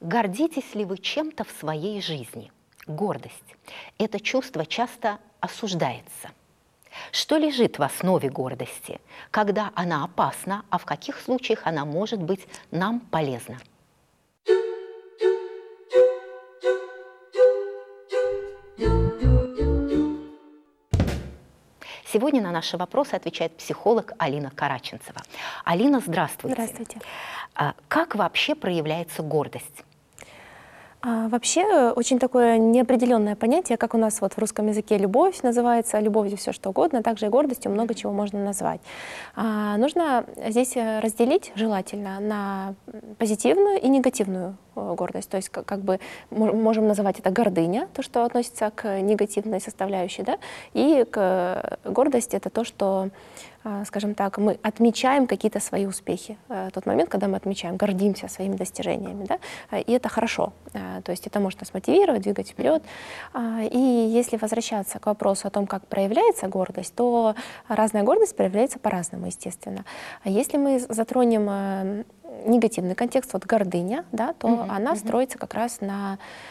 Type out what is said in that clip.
Гордитесь ли вы чем-то в своей жизни? Гордость. Это чувство часто осуждается. Что лежит в основе гордости? Когда она опасна, а в каких случаях она может быть нам полезна? Сегодня на наши вопросы отвечает психолог Алина Караченцева. Алина, здравствуйте. Здравствуйте. Как вообще проявляется гордость? Вообще очень такое неопределенное понятие, как у нас вот в русском языке любовь называется, любовью все что угодно, также и гордостью много чего можно назвать. Нужно здесь разделить желательно на позитивную и негативную гордость. То есть как бы можем называть это гордыня, то, что относится к негативной составляющей, да? И гордость — это то, что, скажем так, мы отмечаем какие-то свои успехи. Тот момент, когда мы отмечаем, гордимся своими достижениями, да? И это хорошо. То есть это может нас мотивировать, двигать вперед. И если возвращаться к вопросу о том, как проявляется гордость, то разная гордость проявляется по-разному, естественно. Если мы затронем негативный контекст, вот гордыня, да, то она строится как раз на